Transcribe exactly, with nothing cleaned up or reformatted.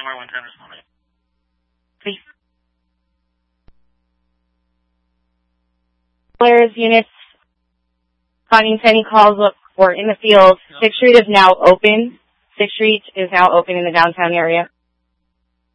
Somewhere one ten responding. Please. Players, units, finding any calls up or in the field. Sixth Street is now open. Sixth Street is now open in the downtown area.